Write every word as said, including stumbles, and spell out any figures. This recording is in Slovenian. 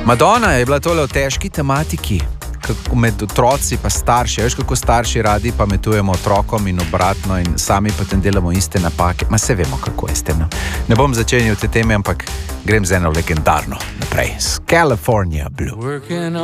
Madonna je bila tole o težki tematiki, kako med otroci pa starši. Veš, kako starši radi pametujemo otrokom in obratno in sami potem delamo iste napake. Ma se vemo, kako je s tem. No? Ne bom začenil te teme, ampak grem z eno legendarno naprej. S California Blue.